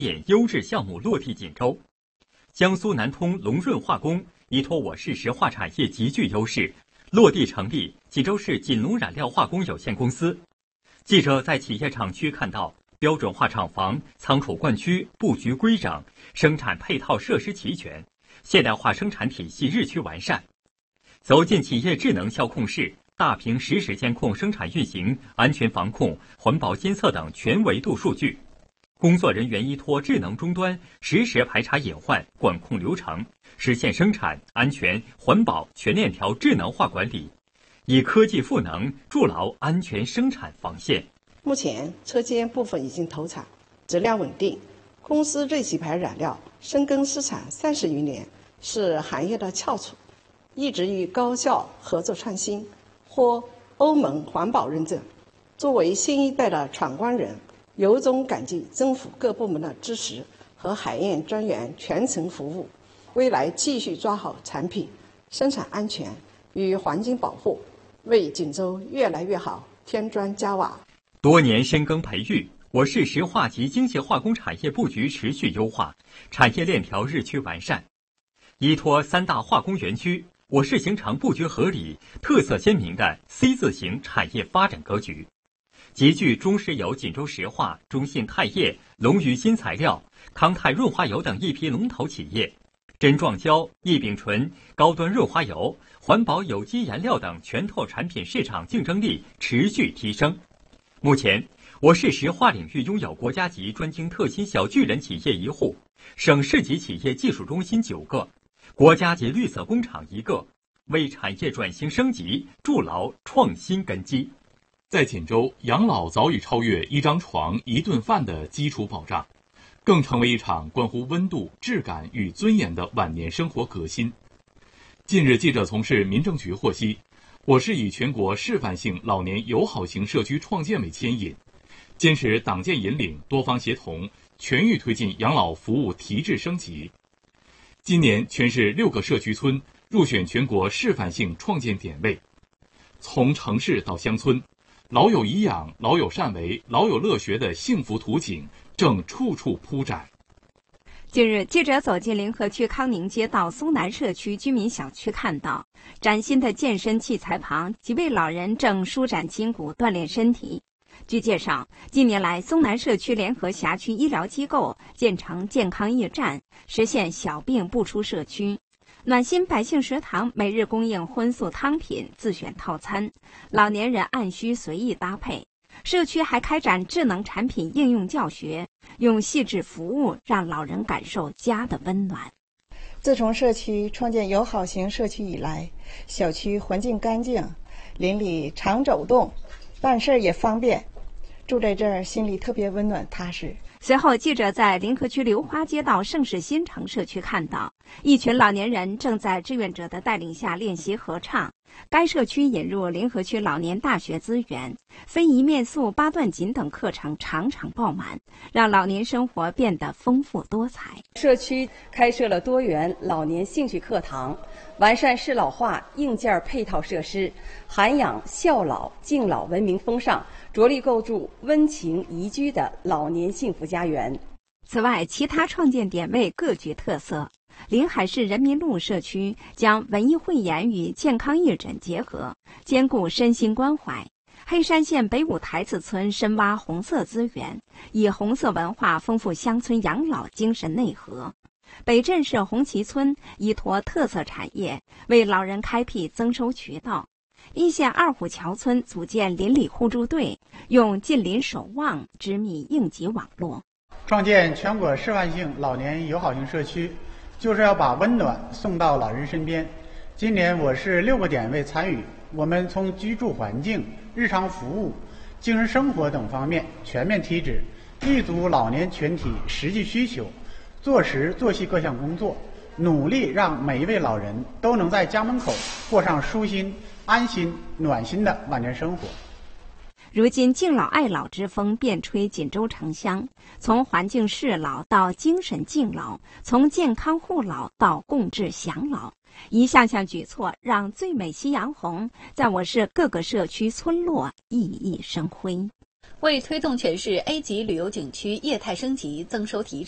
优质项目落地锦州。江苏南通龙润化工依托我市石化产业极具优势，落地成立锦州市锦龙染料化工有限公司。记者在企业厂区看到标准化厂房、仓储灌区布局规整，生产配套设施齐全，现代化生产体系日趋完善。走进企业智能销控室，大屏实时监控生产运行、安全防控、环保监测等全维度数据。工作人员依托智能终端，实时排查隐患，管控流程，实现生产安全、环保全链条智能化管理，以科技赋能，筑牢安全生产防线。 目前车间部分已经投产，质量稳定。公司瑞奇牌染料深耕市场30余年，是行业的翘楚，一直与高校合作创新，获欧盟环保认证。作为新一代的闯关人，由衷感激政府各部门的支持和海燕专员全程服务，未来继续抓好产品生产安全与环境保护，为锦州越来越好添砖加瓦。 多年深耕培育，我市石化及精细化工产业布局持续优化，产业链条日趋完善。依托3大化工园区，我市形成布局合理、特色鲜明的 C 字形产业发展格局。集聚中石油锦州石化、中信钛业、龙鱼新材料、康泰润滑油等一批龙头企业，真撞胶、异丙醇、高端润滑油、环保有机颜料等全透产品市场竞争力持续提升。目前，我市石化领域拥有国家级专精特新小巨人企业1户，省市级企业技术中心9个，国家级绿色工厂1个，为产业转型升级筑牢创新根基。 在锦州，养老早已超越一张床、一顿饭的基础保障，更成为一场关乎温度、质感与尊严的晚年生活革新。近日，记者从市民政局获悉，我市以全国示范性老年友好型社区创建为牵引，坚持党建引领、多方协同，全域推进养老服务提质升级。今年，全市6个社区村入选全国示范性创建点位，从城市到乡村，老有颐养、老有善为、老有乐学的幸福图景正处处铺展。 近日，记者走进临河区康宁街道松南社区居民小区，看到崭新的健身器材旁，几位老人正舒展筋骨、锻炼身体。据介绍，近年来，松南社区联合辖区医疗机构建成健康驿站，实现小病不出社区。暖心百姓食堂每日供应荤素汤品自选套餐，老年人按需随意搭配。社区还开展智能产品应用教学，用细致服务让老人感受家的温暖。 自从社区创建友好型社区以来，小区环境干净，邻里常走动，办事也方便，住在这儿心里特别温暖踏实。 随后，记者在临河区流花街道盛世新城社区看到，一群老年人正在志愿者的带领下练习合唱。该社区引入临河区老年大学资源，非遗面塑、八段锦等课程场场爆满，让老年生活变得丰富多彩。 社区开设了多元老年兴趣课堂，完善适老化硬件配套设施，涵养孝老、敬老文明风尚，着力构筑温情宜居的老年幸福家园。 此外，其他创建点位各具特色。临海市人民路社区将文艺汇演与健康义诊结合，兼顾身心关怀。黑山县北五台子村深挖红色资源，以红色文化丰富乡村养老精神内核。北镇市红旗村依托特色产业，为老人开辟增收渠道。易县二虎桥村组建邻里互助队，用近邻守望织密应急网络。 创建全国示范性老年友好型社区，就是要把温暖送到老人身边。今年我市6个点位参与，我们从居住环境、日常服务、精神生活等方面全面提质，立足老年群体实际需求，做实做细各项工作，努力让每一位老人都能在家门口过上舒心、安心、暖心的晚年生活。 如今敬老爱老之风遍吹锦州城乡，从环境适老到精神敬老，从健康护老到共治享老，一项项举措让最美夕阳红在我市各个社区村落熠熠生辉。 为推动全市 A 级旅游景区业态升级、增收提质。